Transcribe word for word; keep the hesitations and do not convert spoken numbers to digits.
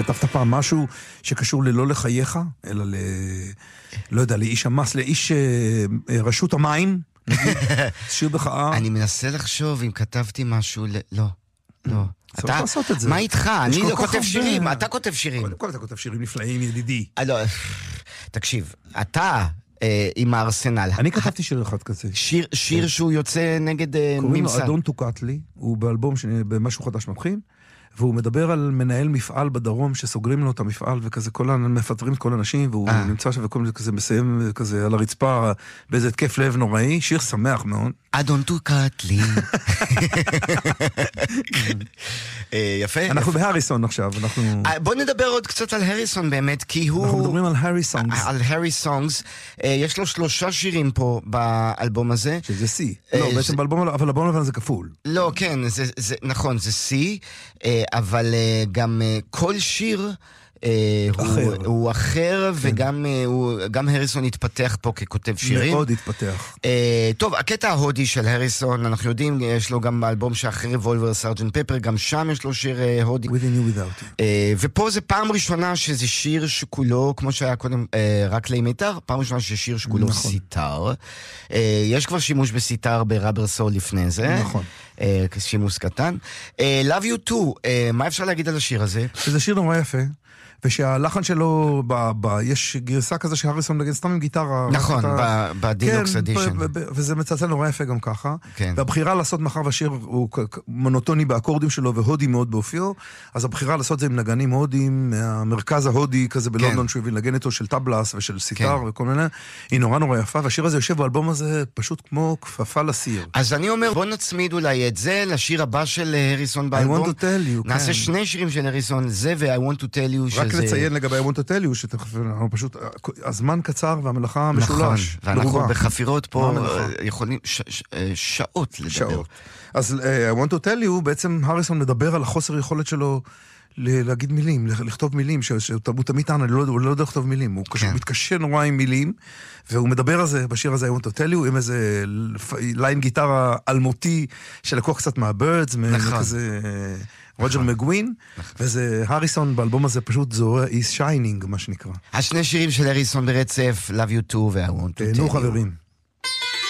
כתבת פעם משהו שקשור ללא לחייך, אלא ל... לא יודע, לאיש המס, לאיש רשות המים, נגיד, שיר בחאה. אני מנסה לחשוב אם כתבתי משהו, לא, לא. צריך לעשות את זה. מה איתך? אני לא כותב שירים, אתה כותב שירים. קודם כל אתה כותב שירים נפלאים, ידידי. תקשיב, אתה עם הארסנל. אני כתבתי שיר אחד כזה. שיר שהוא יוצא נגד ממסד. קוראים לו אדון טוקטלי, הוא באלבום במשהו חדש מתחיל, והוא מדבר על מנהל מפעל בדרום שסוגרים לו את המפעל וכזה, כל מפטרים את כל האנשים, והוא נמצא שם וכל כזה מסיים כזה על הרצפה באיזה התקף לב נוראי, שיר שמח מאוד. אדון טוקטלי. יפה. אנחנו בהריסון עכשיו, אנחנו... בוא נדבר עוד קצת על הריסון באמת, כי הוא... אנחנו מדברים על הרי סונגס. על הרי סונגס. יש לו שלושה שירים פה באלבום הזה. שזה C. לא, בעצם באלבום, אבל אלבום לבן זה כפול. לא, כן, נכון, זה C, אבל גם כל שיר... אחר. הוא, הוא אחר, כן. וגם הוא, גם הריסון התפתח פה ככותב שירים. מאוד התפתח. טוב, הקטע ההודי של הריסון, אנחנו יודעים, יש לו גם אלבום שאחרי רבולבר סארג'נט פפר, גם שם יש לו שיר הודי. Within You Without You. ופה זה פעם ראשונה שזה שיר שכולו, כמו שהיה קודם, רק לימיתר, פעם ראשונה ששיר שכולו נכון. סיטר. יש כבר שימוש בסיטר בראבר סול לפני זה. נכון. שימוש קטן. Love You Too, מה אפשר להגיד על השיר הזה? זה שיר נורא יפה. ושהלחן שלו, ב, ב, יש גרסה כזה שהריסון נגד סתם עם גיטרה. נכון, בדילוקס אדישן. וזה מצלצל נורא יפה גם ככה. כן. והבחירה לעשות, מאחר והשיר הוא מונוטוני באקורדים שלו והודי מאוד באופיו, אז הבחירה לעשות זה עם נגנים הודים, מהמרכז ההודי כזה בלונדון, שהוא הביא נגן איתו של טבלס ושל סיטר וכל מיני, היא נורא נורא יפה, והשיר הזה יושב באלבום הזה פשוט כמו כפפה לסיר. אז אני אומר, בוא נצמיד אולי את זה לשיר הבא של הריסון באלבום. I want to tell you, נעשה שני שירים של הריסון, זה ו-I want to tell you רק לציין לגבי I want to tell you, שאנחנו פשוט, הזמן קצר והמלאכה משולש. ואנחנו בחפירות פה יכולים שעות לדבר. אז I want to tell you, בעצם הריסון מדבר על החוסר יכולת שלו להגיד מילים, לכתוב מילים, שהוא תמיד טען, הוא לא יודע לכתוב מילים, הוא מתקשה נורא עם מילים, והוא מדבר על זה, בשיר הזה I want to tell you, עם איזה ליין גיטרה אלמותי, שלקוח קצת מהבירדס, מכזה... רוג'ר מגווין, וזה הריסון באלבום הזה פשוט זורע is shining, מה שנקרא. השני שירים של הריסון ברצף, Love You Too ו-I want to tell you. נו חברים.